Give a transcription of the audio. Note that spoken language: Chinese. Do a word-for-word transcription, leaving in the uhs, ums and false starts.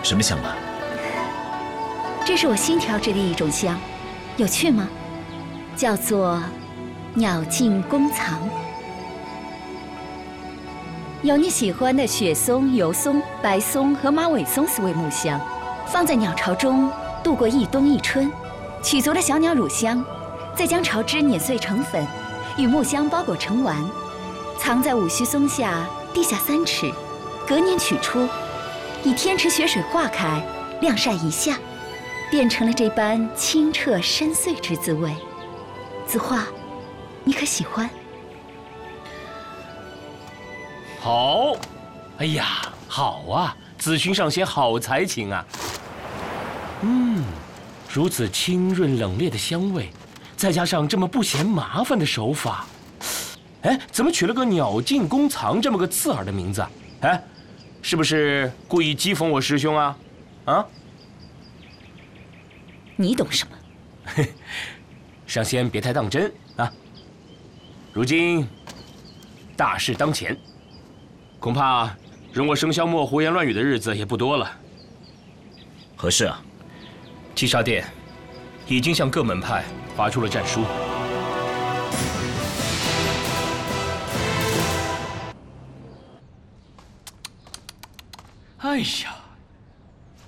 什么香吗？ 这是我新调制的一种香，有趣吗？叫做鸟尽弓藏。有你喜欢的雪松、油松、白松和马尾松四味木香，放在鸟巢中度过一冬一春，取足了小鸟乳香，再将巢枝碾碎成粉，与木香包裹成丸，藏在五须松下地下三尺，隔年取出，以天池雪水化开，晾晒一下，变成了这般清澈深邃之滋味。子画，你可喜欢？ 好，哎呀，好啊！子勋上仙好才情啊！嗯，如此清润冷冽的香味，再加上这么不嫌麻烦的手法，哎，怎么取了个“鸟尽弓藏”这么个刺耳的名字啊？哎，是不是故意讥讽我师兄啊？啊？ 你懂什么？ 嘿，上仙别太当真啊！如今大事当前。恐怕容我生肖墨胡言乱语的日子也不多了。 何事啊？ 七杀殿已经向各门派发出了战书。哎呀，